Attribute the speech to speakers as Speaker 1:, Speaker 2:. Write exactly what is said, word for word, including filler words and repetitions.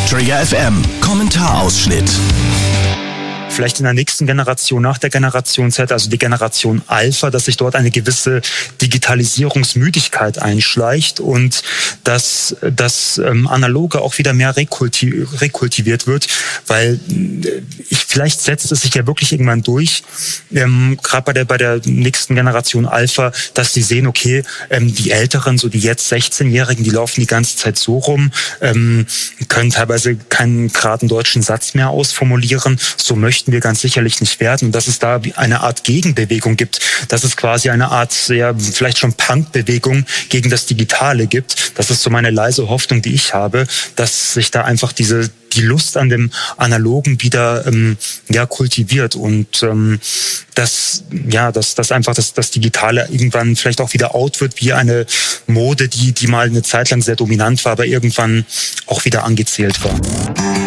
Speaker 1: Trigger F M Kommentarausschnitt.
Speaker 2: Vielleicht in der nächsten Generation, nach der Generation Z, also die Generation Alpha, dass sich dort eine gewisse Digitalisierungsmüdigkeit einschleicht und dass das ähm, Analoge auch wieder mehr rekulti- rekultiviert wird, weil äh, ich, vielleicht setzt es sich ja wirklich irgendwann durch, ähm, gerade bei der, bei der nächsten Generation Alpha, dass sie sehen, okay, ähm, die Älteren, so die jetzt sechzehnjährigen, die laufen die ganze Zeit so rum, ähm, können teilweise keinen geraden deutschen Satz mehr ausformulieren, so möchten wir ganz sicherlich nicht werden. Und dass es da eine Art Gegenbewegung gibt, dass es quasi eine Art, ja, vielleicht schon Punk-Bewegung gegen das Digitale gibt. Das ist so meine leise Hoffnung, die ich habe, dass sich da einfach diese die Lust an dem Analogen wieder ähm, ja kultiviert und ähm, dass ja dass das einfach das das Digitale irgendwann vielleicht auch wieder out wird wie eine Mode, die die mal eine Zeit lang sehr dominant war, aber irgendwann auch wieder angezählt war.